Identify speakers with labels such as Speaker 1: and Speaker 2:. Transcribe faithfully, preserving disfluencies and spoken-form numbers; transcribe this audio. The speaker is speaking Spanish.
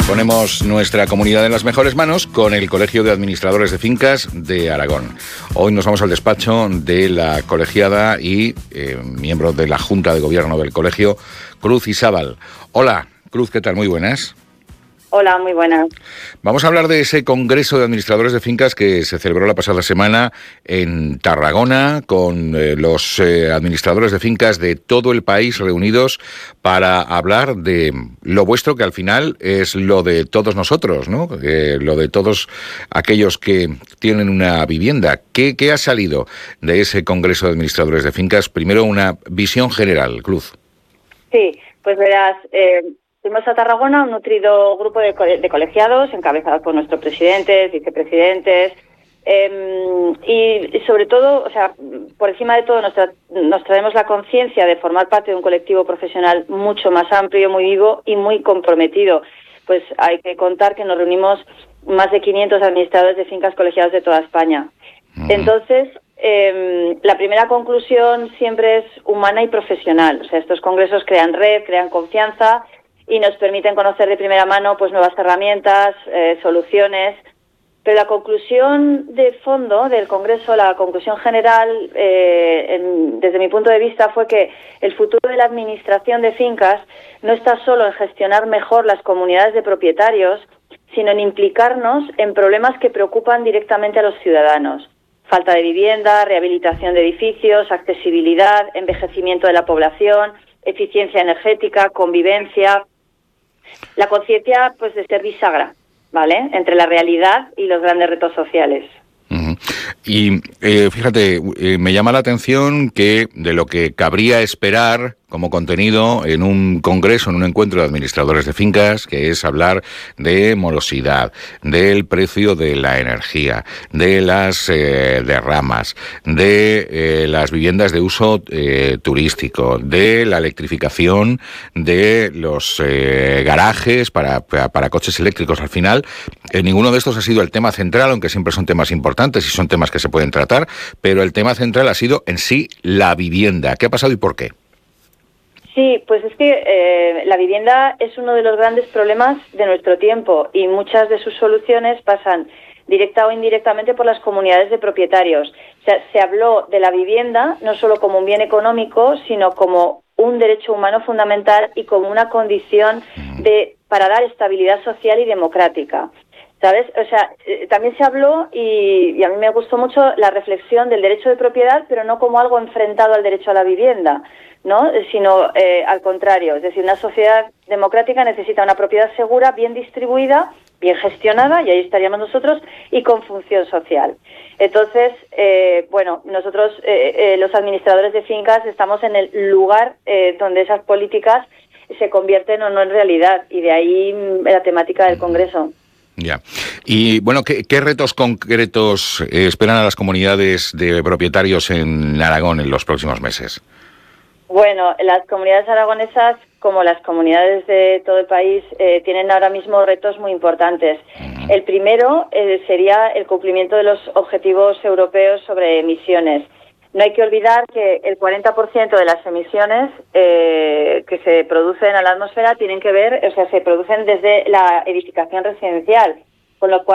Speaker 1: Ponemos nuestra comunidad en las mejores manos con el Colegio de Administradores de Fincas de Aragón. Hoy nos vamos al despacho de la colegiada y eh, miembro de la Junta de Gobierno del Colegio, Cruz Izábal. Hola, Cruz, ¿qué tal? Muy buenas.
Speaker 2: Hola, muy buenas.
Speaker 1: Vamos a hablar de ese Congreso de Administradores de Fincas que se celebró la pasada semana en Tarragona, con eh, los eh, administradores de fincas de todo el país reunidos para hablar de lo vuestro, que al final es lo de todos nosotros, ¿no? Eh, lo de todos aquellos que tienen una vivienda. ¿Qué, qué ha salido de ese Congreso de Administradores de Fincas? Primero, una visión general, Cruz.
Speaker 2: Sí, pues verás... Eh... Fuimos a Tarragona, un nutrido grupo de, co de colegiados, encabezados por nuestros presidentes, vicepresidentes, eh, y, y sobre todo, o sea, por encima de todo, nos, tra nos traemos la conciencia de formar parte de un colectivo profesional mucho más amplio, muy vivo y muy comprometido. Pues hay que contar que nos reunimos más de quinientos administradores de fincas colegiados de toda España. Uh-huh. Entonces, eh, la primera conclusión siempre es humana y profesional. O sea, estos congresos crean red, crean confianza y nos permiten conocer de primera mano pues nuevas herramientas, eh, soluciones. Pero la conclusión de fondo del Congreso, la conclusión general, eh, en, desde mi punto de vista, fue que el futuro de la administración de fincas no está solo en gestionar mejor las comunidades de propietarios, sino en implicarnos en problemas que preocupan directamente a los ciudadanos. Falta de vivienda, rehabilitación de edificios, accesibilidad, envejecimiento de la población, eficiencia energética, convivencia. La conciencia, pues, de ser bisagra, ¿vale?, entre la realidad y los grandes retos sociales.
Speaker 1: Uh-huh. Y eh, fíjate, eh, me llama la atención que de lo que cabría esperar como contenido en un congreso, en un encuentro de administradores de fincas, que es hablar de morosidad, del precio de la energía, de las eh, derramas, de eh, las viviendas de uso eh, turístico, de la electrificación de los eh, garajes para, para, para coches eléctricos. Al final, eh, ninguno de estos ha sido el tema central, aunque siempre son temas importantes y son temas que se pueden tratar, pero el tema central ha sido en sí la vivienda. ¿Qué ha pasado y por qué?
Speaker 2: Sí, pues es que eh, la vivienda es uno de los grandes problemas de nuestro tiempo y muchas de sus soluciones pasan directa o indirectamente por las comunidades de propietarios. O sea, se habló de la vivienda no solo como un bien económico, sino como un derecho humano fundamental y como una condición de para dar estabilidad social y democrática. ¿Sabes? O sea, eh, también se habló, y, y a mí me gustó mucho la reflexión del derecho de propiedad, pero no como algo enfrentado al derecho a la vivienda, ¿no?, sino eh, al contrario. Es decir, una sociedad democrática necesita una propiedad segura, bien distribuida, bien gestionada, y ahí estaríamos nosotros, y con función social. Entonces, eh, bueno, nosotros, eh, eh, los administradores de fincas, estamos en el lugar eh, donde esas políticas se convierten o no en realidad, y de ahí la temática del Congreso.
Speaker 1: Ya. Y bueno, ¿qué, qué retos concretos eh, esperan a las comunidades de propietarios en Aragón en los próximos meses?
Speaker 2: Bueno, las comunidades aragonesas, como las comunidades de todo el país, eh, tienen ahora mismo retos muy importantes. Uh-huh. El primero eh, sería el cumplimiento de los objetivos europeos sobre emisiones. No hay que olvidar que el cuarenta por ciento de las emisiones eh, que se producen a la atmósfera tienen que ver, o sea, se producen desde la edificación residencial, con lo cual